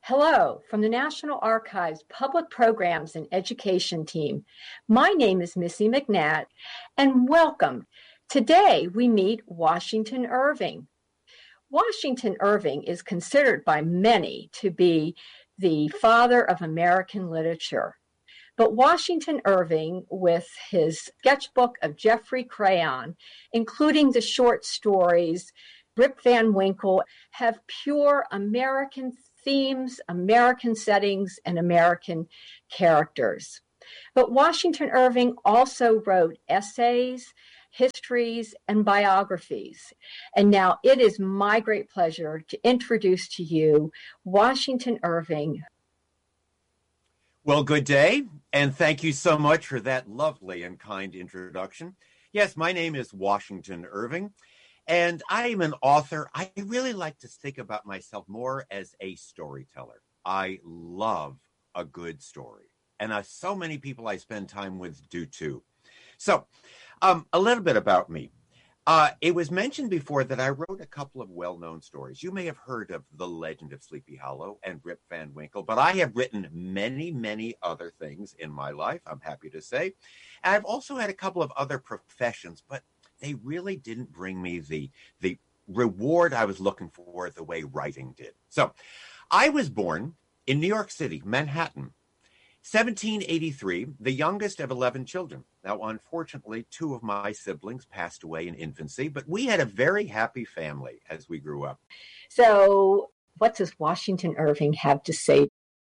Hello from the National Archives Public Programs and Education team. My name is Missy McNatt, and welcome. Today we meet Washington Irving. Washington Irving is considered by many to be the father of American literature. But Washington Irving, with his sketchbook of Geoffrey Crayon, including the short stories Rip Van Winkle, have pure American themes, American settings, and American characters. But Washington Irving also wrote essays, histories, and biographies. And now it is my great pleasure to introduce to you Washington Irving. Well, good day, and thank you so much for that lovely and kind introduction. Yes, my name is Washington Irving, and I am an author. I really like to think about myself more as a storyteller. I love a good story, and so many people I spend time with do too. So, a little bit about me. It was mentioned before that I wrote a couple of well-known stories. You may have heard of The Legend of Sleepy Hollow and Rip Van Winkle, but I have written many, many other things in my life, I'm happy to say. And I've also had a couple of other professions, but they really didn't bring me the reward I was looking for the way writing did. So I was born in New York City, Manhattan, 1783, the youngest of 11 children. Now, unfortunately, 2 of my siblings passed away in infancy, but we had a very happy family as we grew up. So, what does Washington Irving have to say?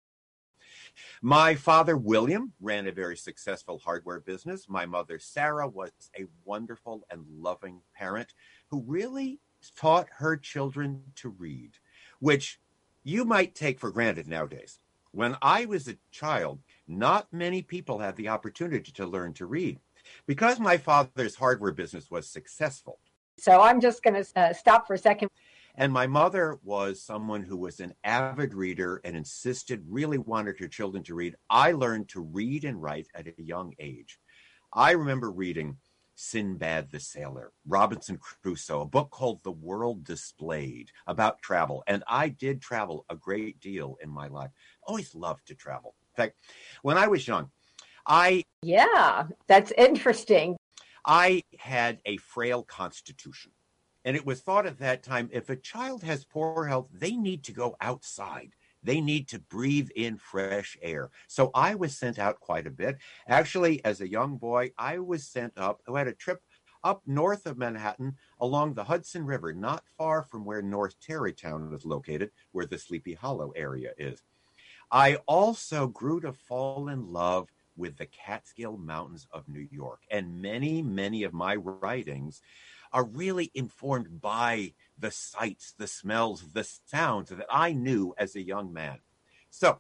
My father, William, ran a very successful hardware business. My mother, Sarah, was a wonderful and loving parent who really taught her children to read, which you might take for granted nowadays. When I was a child, not many people had the opportunity to learn to read. Because my father's hardware business was successful. So I'm just going to stop for a second. And my mother was someone who was an avid reader and really wanted her children to read. I learned to read and write at a young age. I remember reading Sinbad the Sailor, Robinson Crusoe, a book called The World Displayed about travel. And I did travel a great deal in my life. Always loved to travel. In fact, when I was young, Yeah, that's interesting. I had a frail constitution. And it was thought at that time, if a child has poor health, they need to go outside. They need to breathe in fresh air. So I was sent out quite a bit. Actually, as a young boy, I was sent up. I had a trip up north of Manhattan along the Hudson River, not far from where North Tarrytown is located, where the Sleepy Hollow area is. I also grew to fall in love with the Catskill Mountains of New York. And many, many of my writings are really informed by the sights, the smells, the sounds that I knew as a young man. So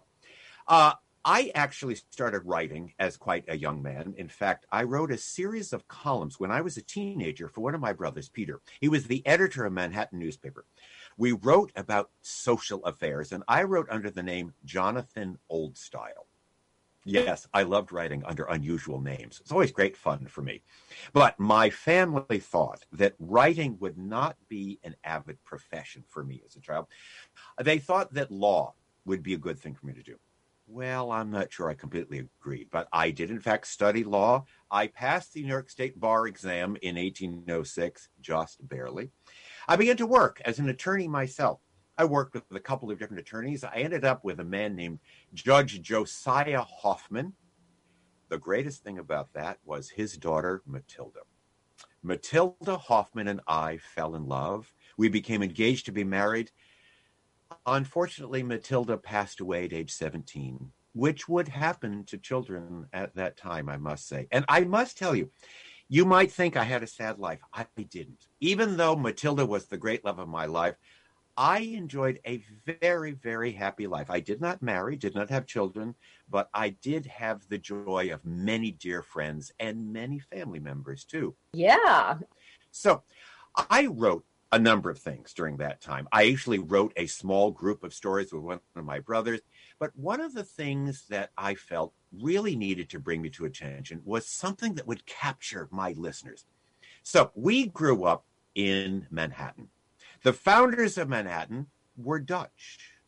I actually started writing as quite a young man. In fact, I wrote a series of columns when I was a teenager for one of my brothers, Peter. He was the editor of Manhattan newspaper. We wrote about social affairs, and I wrote under the name Jonathan Oldstyle. Yes, I loved writing under unusual names. It's always great fun for me. But my family thought that writing would not be an avid profession for me as a child. They thought that law would be a good thing for me to do. Well, I'm not sure I completely agreed, but I did, in fact, study law. I passed the New York State Bar exam in 1806, just barely. I began to work as an attorney myself. I worked with a couple of different attorneys. I ended up with a man named Judge Josiah Hoffman. The greatest thing about that was his daughter, Matilda. Matilda Hoffman and I fell in love. We became engaged to be married. Unfortunately, Matilda passed away at age 17, which would happen to children at that time, I must say. And I must tell you, you might think I had a sad life. I didn't. Even though Matilda was the great love of my life, I enjoyed a very, very happy life. I did not marry, did not have children, but I did have the joy of many dear friends and many family members too. Yeah. So I wrote a number of things during that time. I actually wrote a small group of stories with one of my brothers. But one of the things that I felt really needed to bring me to attention was something that would capture my listeners. So we grew up in Manhattan. The founders of Manhattan were Dutch.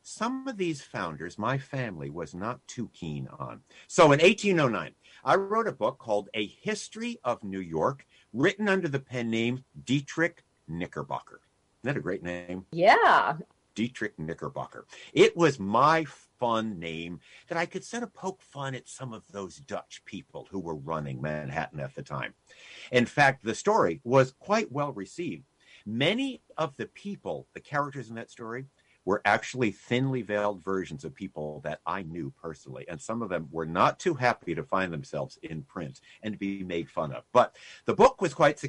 some of these founders my family was not too keen on. So in 1809, I wrote a book called A History of New York, written under the pen name Dietrich Knickerbocker. Isn't that a great name? Yeah. Dietrich Knickerbocker. It was my fun name that I could sort of poke fun at some of those Dutch people who were running Manhattan at the time. In fact, the story was quite well received. Many of the people, the characters in that story, were actually thinly veiled versions of people that I knew personally. And some of them were not too happy to find themselves in print and to be made fun of. But the book was quite